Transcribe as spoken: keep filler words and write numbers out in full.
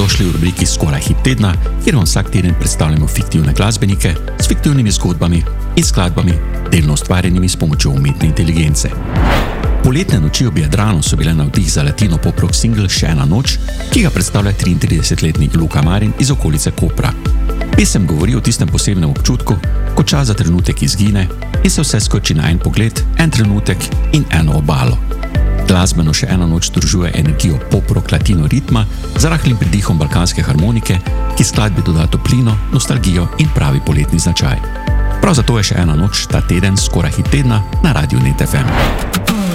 Dobrodošli v rubriki Skoraj hit tedna, kjer vam vsak teden predstavljamo fiktivne glasbenike s fiktivnimi zgodbami in skladbami, delno ustvarjenimi s pomočjo umetne inteligence. Poletne noči ob Jadranu so bile navdih za latino pop-rock single Še ena noč, ki ga predstavlja triintridesetletni Luka Marin iz okolice Kopra. Pesem govori o tistem posebnem občutku, ko čas za trenutek izgine in se vse skoči na en pogled, en trenutek in eno obalo. Glasbeno Še ena noč združuje energijo pop-rock latino ritma z rahlim pridihom balkanske harmonike, ki skladbi doda toplino, nostalgijo in pravi poletni značaj. Prav zato je Še ena noč ta teden skoraj hit tedna na Radiu Net F M.